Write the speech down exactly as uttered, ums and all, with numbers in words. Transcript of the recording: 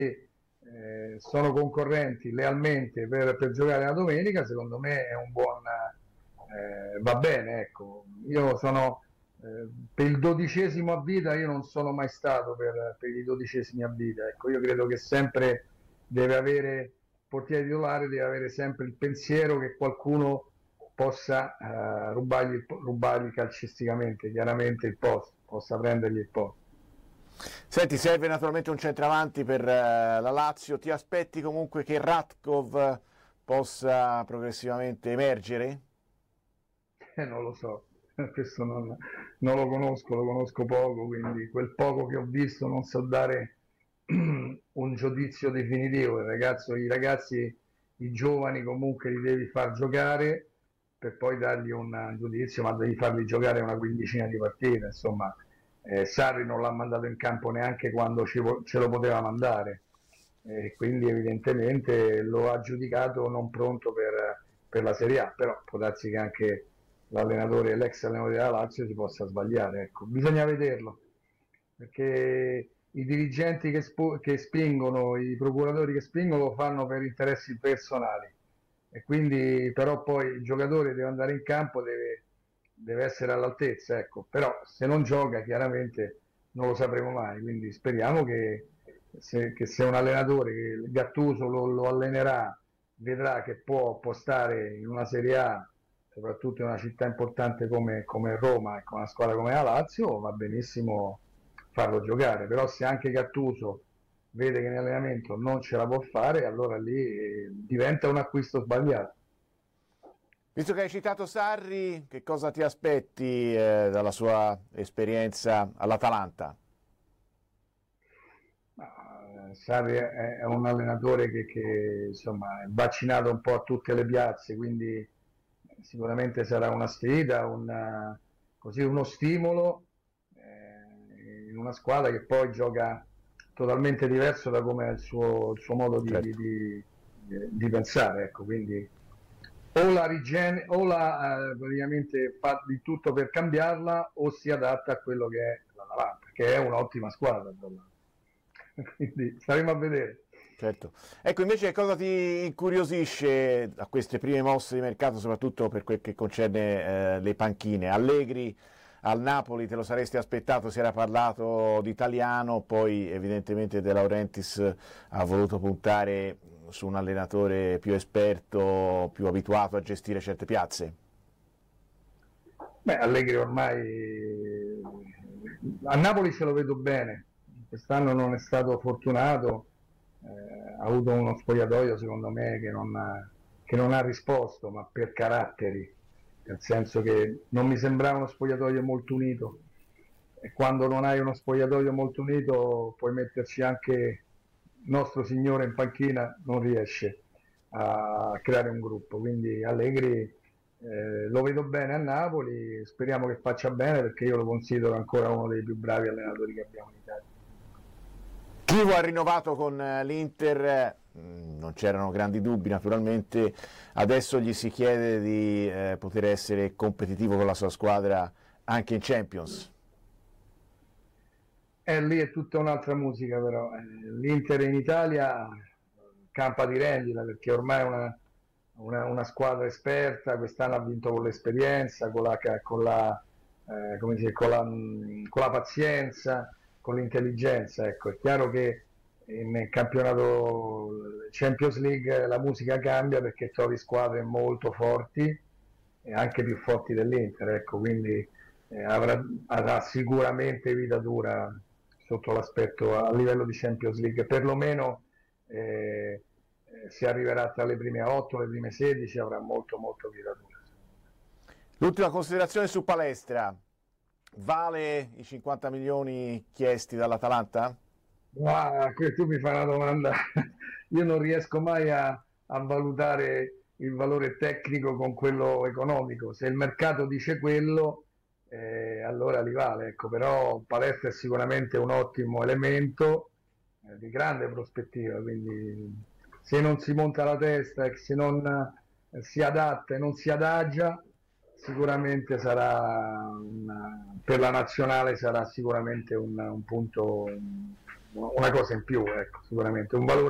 eh, sono concorrenti lealmente per, per giocare la domenica, secondo me è un buon eh, va bene, ecco. Io sono eh, per il dodicesimo a vita, io non sono mai stato per, per i dodicesimi a vita, ecco. Io credo che sempre deve avere portiere titolare, deve avere sempre il pensiero che qualcuno possa eh, rubargli, rubargli calcisticamente chiaramente il posto, possa prendergli il posto. Senti, serve naturalmente un centravanti per uh, la Lazio, ti aspetti comunque che Ratkov possa progressivamente emergere? Eh, non lo so, questo non, non lo conosco, lo conosco poco, quindi quel poco che ho visto non so dare un giudizio definitivo. Il ragazzo, i ragazzi, i giovani comunque li devi far giocare per poi dargli un giudizio, ma devi farli giocare una quindicina di partite, insomma. Eh, Sarri non l'ha mandato in campo neanche quando ci, ce lo poteva mandare, eh, quindi evidentemente lo ha giudicato non pronto per, per la Serie A, però può darsi che anche l'allenatore, l'ex allenatore della Lazio si possa sbagliare, ecco. Bisogna vederlo, perché i dirigenti che, sp- che spingono, i procuratori che spingono lo fanno per interessi personali, e quindi però poi il giocatore deve andare in campo, deve deve essere all'altezza, ecco. Però se non gioca chiaramente non lo sapremo mai, quindi speriamo che se, che se un allenatore, che Gattuso lo, lo allenerà, vedrà che può, può stare in una Serie A, soprattutto in una città importante come, come Roma e con una squadra come la Lazio, va benissimo farlo giocare, però se anche Gattuso vede che in allenamento non ce la può fare, allora lì eh, diventa un acquisto sbagliato. Visto che hai citato Sarri, che cosa ti aspetti eh, dalla sua esperienza all'Atalanta? Sarri è un allenatore che, che insomma, è vaccinato un po' a tutte le piazze, quindi sicuramente sarà una sfida, una, così uno stimolo eh, in una squadra che poi gioca totalmente diverso da come è il suo, il suo modo di, Certo. di, di, di pensare, ecco, quindi o la, rigene, o la eh, praticamente fa di tutto per cambiarla o si adatta a quello che è l'Atalanta, che è un'ottima squadra. Quindi staremo a vedere. Certo. Ecco, invece che cosa ti incuriosisce a queste prime mosse di mercato, soprattutto per quel che concerne eh, le panchine? Allegri al Napoli te lo saresti aspettato, si era parlato di Italiano, poi evidentemente De Laurentiis ha voluto puntare su un allenatore più esperto, più abituato a gestire certe piazze. Beh, Allegri ormai a Napoli ce lo vedo bene, quest'anno non è stato fortunato, eh, ha avuto uno spogliatoio secondo me che non, ha, che non ha risposto, ma per caratteri, nel senso che non mi sembrava uno spogliatoio molto unito, e quando non hai uno spogliatoio molto unito puoi metterci anche nostro Signore in panchina, non riesce a creare un gruppo, quindi Allegri eh, lo vedo bene a Napoli, speriamo che faccia bene perché io lo considero ancora uno dei più bravi allenatori che abbiamo in Italia. Chivo ha rinnovato con l'Inter, non c'erano grandi dubbi naturalmente, adesso gli si chiede di eh, poter essere competitivo con la sua squadra anche in Champions. E eh, lì è tutta un'altra musica però, eh, l'Inter in Italia campa di rendita perché ormai è una, una, una squadra esperta, quest'anno ha vinto con l'esperienza, con la, con la, eh, come dire, con la, con la pazienza, con l'intelligenza. Ecco, è chiaro che nel campionato Champions League la musica cambia perché trovi squadre molto forti e anche più forti dell'Inter, ecco, quindi eh, avrà, avrà sicuramente vita dura sotto l'aspetto a livello di Champions League, perlomeno eh, se arriverà tra le prime otto, le prime sedici avrà molto molto vita dura. L'ultima considerazione su Palestra, vale i cinquanta milioni chiesti dall'Atalanta? Ah, tu mi fai una domanda, io non riesco mai a, a valutare il valore tecnico con quello economico, se il mercato dice quello eh, allora li vale, ecco. Però Palestra è sicuramente un ottimo elemento eh, di grande prospettiva, quindi se non si monta la testa e se non eh, si adatta e non si adagia, sicuramente sarà una, per la nazionale sarà sicuramente un, un punto una cosa in più, ecco, sicuramente un valore